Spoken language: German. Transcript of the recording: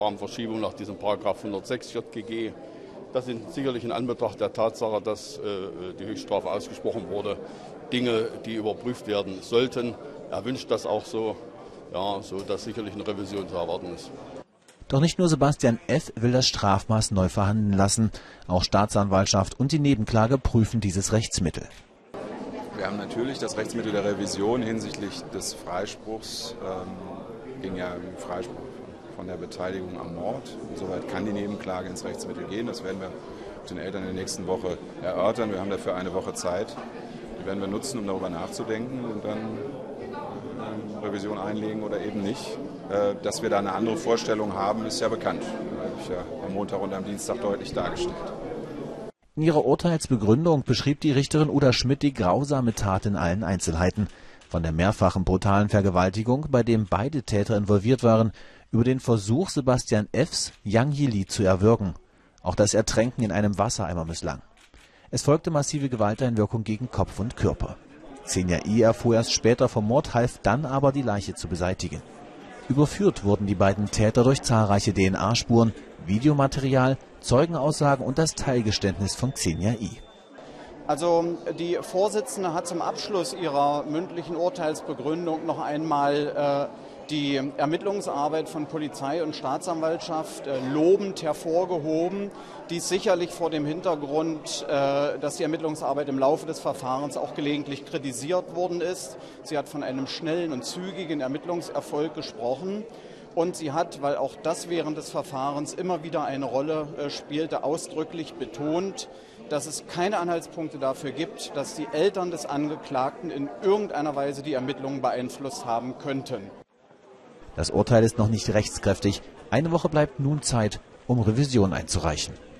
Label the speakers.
Speaker 1: Verschiebung nach diesem Paragraph 106 JGG. Das sind sicherlich in Anbetracht der Tatsache, dass die Höchststrafe ausgesprochen wurde, Dinge, die überprüft werden sollten. Er wünscht das auch so, ja, so dass sicherlich eine Revision zu erwarten ist.
Speaker 2: Doch nicht nur Sebastian F. will das Strafmaß neu verhandeln lassen. Auch Staatsanwaltschaft und die Nebenklage prüfen dieses Rechtsmittel.
Speaker 3: Wir haben natürlich das Rechtsmittel der Revision hinsichtlich des Freispruchs, ging ja im Freispruch von der Beteiligung am Mord. Insoweit kann die Nebenklage ins Rechtsmittel gehen. Das werden wir den Eltern in der nächsten Woche erörtern. Wir haben dafür eine Woche Zeit. Die werden wir nutzen, um darüber nachzudenken und dann Revision einlegen oder eben nicht. Dass wir da eine andere Vorstellung haben, ist ja bekannt. Das habe ich ja am Montag und am Dienstag deutlich dargestellt.
Speaker 2: In ihrer Urteilsbegründung beschrieb die Richterin Uda Schmidt die grausame Tat in allen Einzelheiten. Von der mehrfachen brutalen Vergewaltigung, bei dem beide Täter involviert waren, über den Versuch Sebastian F.s, Yang Yili zu erwürgen. Auch das Ertränken in einem Wassereimer misslang. Es folgte massive Gewalteinwirkung gegen Kopf und Körper. Xenia I. erfuhr erst später vom Mord, half dann aber, die Leiche zu beseitigen. Überführt wurden die beiden Täter durch zahlreiche DNA-Spuren, Videomaterial, Zeugenaussagen und das Teilgeständnis von Xenia I.
Speaker 4: Also die Vorsitzende hat zum Abschluss ihrer mündlichen Urteilsbegründung noch einmal die Ermittlungsarbeit von Polizei und Staatsanwaltschaft lobend hervorgehoben. Dies sicherlich vor dem Hintergrund, dass die Ermittlungsarbeit im Laufe des Verfahrens auch gelegentlich kritisiert worden ist. Sie hat von einem schnellen und zügigen Ermittlungserfolg gesprochen. Und sie hat, weil auch das während des Verfahrens immer wieder eine Rolle spielte, ausdrücklich betont, dass es keine Anhaltspunkte dafür gibt, dass die Eltern des Angeklagten in irgendeiner Weise die Ermittlungen beeinflusst haben könnten.
Speaker 2: Das Urteil ist noch nicht rechtskräftig. Eine Woche bleibt nun Zeit, um Revision einzureichen.